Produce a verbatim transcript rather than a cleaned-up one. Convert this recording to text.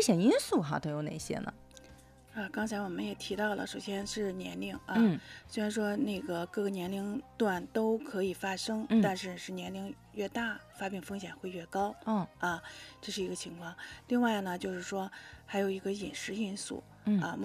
险因素哈都有哪些呢？ 啊，刚才我们也提到了，首先是年龄啊， 嗯虽然说那个各个年龄段都可以发生， 嗯但是是年龄越大，发病风险会越高。 哦啊，这是一个情况。另外呢，就是说还有一个饮食因素。 嗯啊，